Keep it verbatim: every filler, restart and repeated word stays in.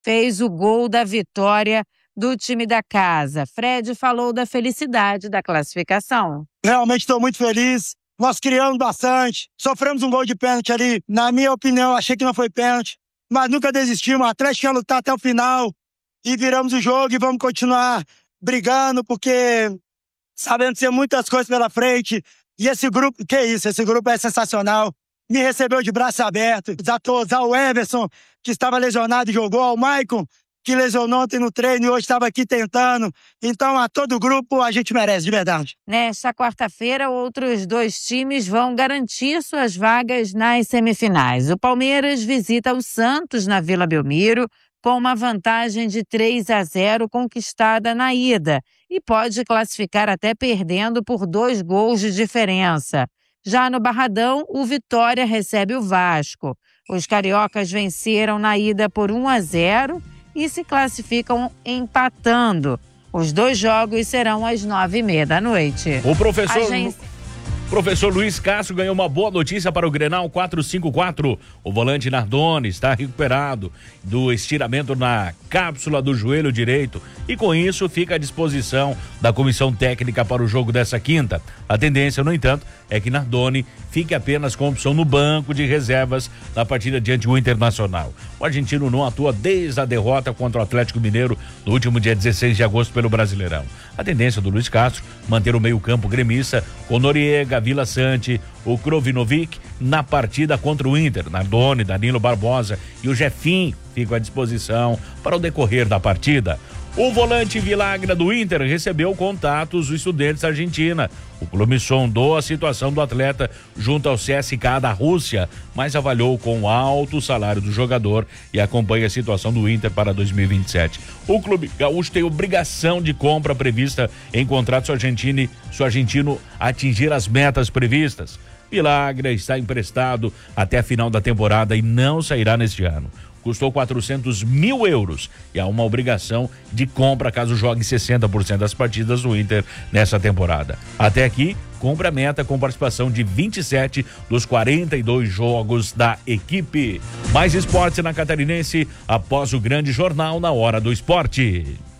fez o gol da vitória do time da casa. Fred falou da felicidade da classificação. Realmente estou muito feliz. Nós criamos bastante. Sofremos um gol de pênalti ali. Na minha opinião, achei que não foi pênalti. Mas nunca desistimos. O Atlético ia lutar até o final. E viramos o jogo e vamos continuar brigando, porque sabendo que tem muitas coisas pela frente. E esse grupo, que isso, esse grupo é sensacional. Me recebeu de braço aberto. A todos, ao Everson, que estava lesionado e jogou, ao Maicon, que lesionou ontem no treino e hoje estava aqui tentando. Então, a todo o grupo, a gente merece, de verdade. Nesta quarta-feira, outros dois times vão garantir suas vagas nas semifinais. O Palmeiras visita o Santos na Vila Belmiro, com uma vantagem de três a zero conquistada na ida, e pode classificar até perdendo por dois gols de diferença. Já no Barradão, o Vitória recebe o Vasco. Os cariocas venceram na ida por um a zero e se classificam empatando. Os dois jogos serão às nove e meia da noite. O professor... Agência... Professor Luiz Castro ganhou uma boa notícia para o Grenal quatrocentos e cinquenta e quatro. O volante Nardoni está recuperado do estiramento na cápsula do joelho direito e com isso fica à disposição da comissão técnica para o jogo dessa quinta. A tendência, no entanto, é que Nardoni fique apenas com opção no banco de reservas na partida diante do Internacional. O argentino não atua desde a derrota contra o Atlético Mineiro no último dia dezesseis de agosto pelo Brasileirão. A tendência do Luiz Castro manter o meio-campo gremista com Noriega, Vila Sante, o Krovinovic na partida contra o Inter. Nardoni, Danilo Barbosa e o Jefinho ficam à disposição para o decorrer da partida. O volante Vilagra do Inter recebeu contatos dos estudantes da Argentina. O clube sondou a situação do atleta junto ao C S K A da Rússia, mas avaliou com alto o salário do jogador e acompanha a situação do Inter para dois mil e vinte e sete. O clube gaúcho tem obrigação de compra prevista em contrato se o argentino, se o argentino atingir as metas previstas. Vilagra está emprestado até a final da temporada e não sairá neste ano. Custou quatrocentos mil euros e há uma obrigação de compra caso jogue sessenta por cento das partidas do Inter nessa temporada. Até aqui, cumpre a meta com participação de vinte e sete dos quarenta e dois jogos da equipe. Mais esporte na Catarinense após o grande jornal na Hora do Esporte.